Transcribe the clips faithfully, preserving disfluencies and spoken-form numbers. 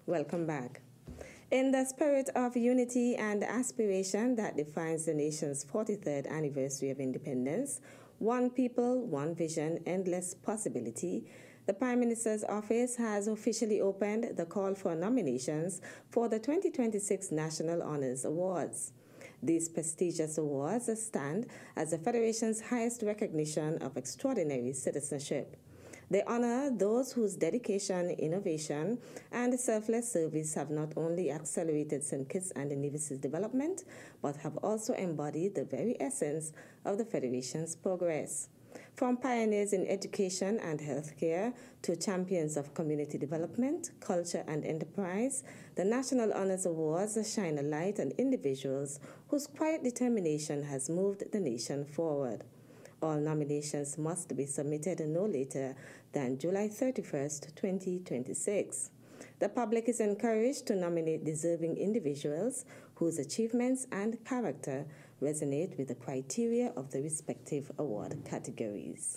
Welcome back. In the spirit of unity and aspiration that defines the nation's forty-third anniversary of independence, one people, one vision, endless possibility, the Prime Minister's office has officially opened the call for nominations for the twenty twenty-six National Honours Awards. These prestigious awards stand as the Federation's highest recognition of extraordinary citizenship. They honor those whose dedication, innovation, and selfless service have not only accelerated Saint Kitts and Nevis's development, but have also embodied the very essence of the Federation's progress. From pioneers in education and healthcare to champions of community development, culture, and enterprise, the National Honours Awards shine a light on individuals whose quiet determination has moved the nation forward. All nominations must be submitted no later than July thirty-first, twenty twenty-six. The public is encouraged to nominate deserving individuals whose achievements and character resonate with the criteria of the respective award categories.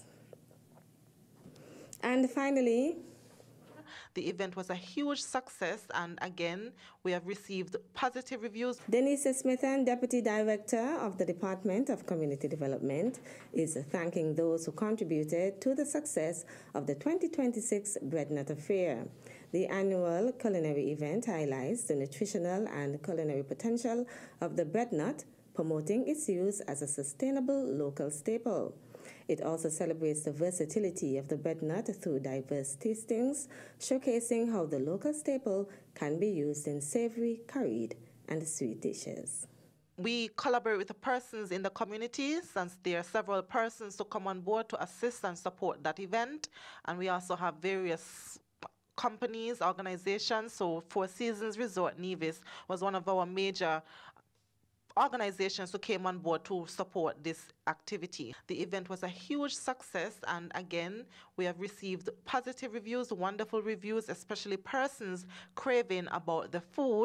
And finally, the event was a huge success, and again, we have received positive reviews. Denise Smithan, Deputy Director of the Department of Community Development, is thanking those who contributed to the success of the twenty twenty-six Breadnut Affair. The annual culinary event highlights the nutritional and culinary potential of the breadnut, promoting its use as a sustainable local staple. It also celebrates the versatility of the breadnut through diverse tastings, showcasing how the local staple can be used in savory, curried, and sweet dishes. We collaborate with the persons in the community, since there are several persons to come on board to assist and support that event. And we also have various companies, organizations. So Four Seasons Resort Nevis was one of our major organizations who came on board to support this activity. The event was a huge success, and again, we have received positive reviews, wonderful reviews, especially persons craving about the food.